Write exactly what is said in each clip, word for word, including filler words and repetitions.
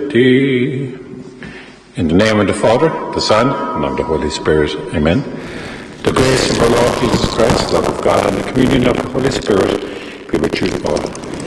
thee. In the name of the Father, the Son, and of the Holy Spirit. Amen. The grace of our Lord Jesus Christ, the love of God, and the communion of the Holy Spirit be with you all.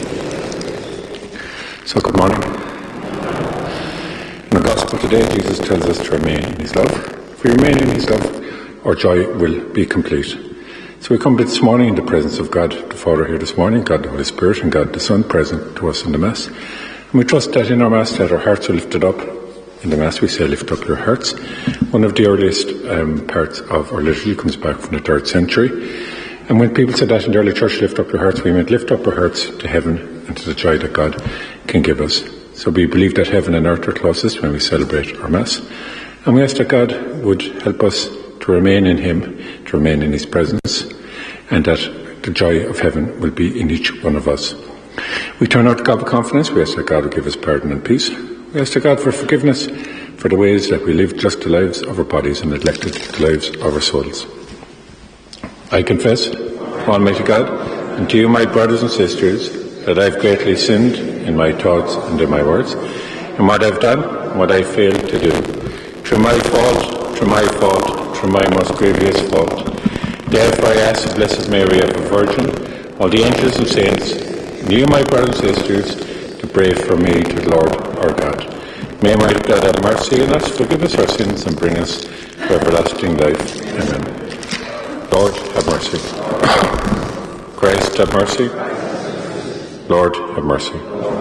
So, good morning. In the Gospel today, Jesus tells us to remain in His love. If we remain in His love, our joy will be complete. So we come this morning in the presence of God the Father here this morning, God the Holy Spirit, and God the Son present to us in the Mass. And we trust that in our Mass that our hearts are lifted up. In the Mass we say, lift up your hearts. One of the earliest um, parts of our liturgy comes back from the third century. And when people said that in the early church, lift up your hearts, we meant lift up our hearts to heaven and to the joy that God can give us. So we believe that heaven and earth are closest when we celebrate our Mass. And we ask that God would help us to remain in Him, to remain in His presence, and that the joy of heaven will be in each one of us. We turn out to God with confidence. We ask that God will give us pardon and peace. We ask to God for forgiveness for the ways that we lived just the lives of our bodies and neglected the lives of our souls. I confess, Almighty God, and to you, my brothers and sisters, that I have greatly sinned in my thoughts and in my words, in what I have done and what I failed to do. Through my fault, through my fault, through my most grievous fault. Therefore I ask the Blessed Mary, ever Virgin, all the angels and saints, and you, my brothers and sisters, to pray for me to the Lord our God. May my God have mercy on us, forgive us our sins, and bring us to everlasting life. Amen. Lord, have mercy. Christ, have mercy. Lord, have mercy.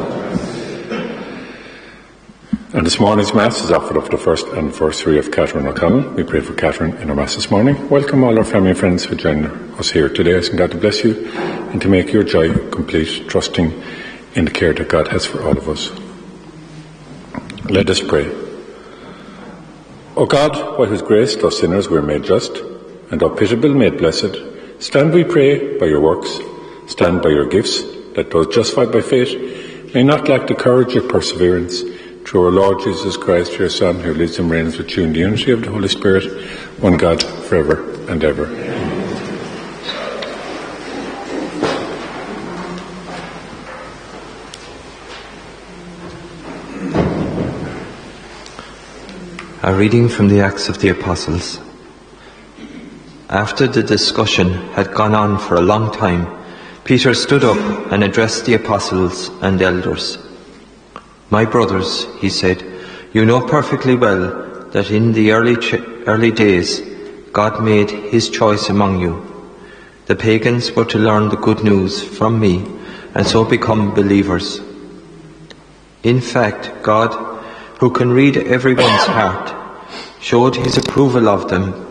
And this morning's Mass is offered up for the first anniversary of Catherine O'Connell. We pray for Catherine in our Mass this morning. Welcome all our family and friends who join us here today. Asking God to bless you and to make your joy complete, trusting in the care that God has for all of us. Let us pray. O God, by whose grace, though sinners, we are made just, and though pitiable, made blessed, stand, we pray, by your works, stand by your gifts, that those justified by faith may not lack the courage or perseverance, through our Lord Jesus Christ, your Son, who lives and reigns with you in the unity of the Holy Spirit, one God, forever and ever. A reading from the Acts of the Apostles. After the discussion had gone on for a long time, Peter stood up and addressed the apostles and elders. My brothers, he said, you know perfectly well that in the early ch- early days God made his choice among you. The pagans were to learn the good news from me and so become believers. In fact, God, who can read everyone's heart, showed his approval of them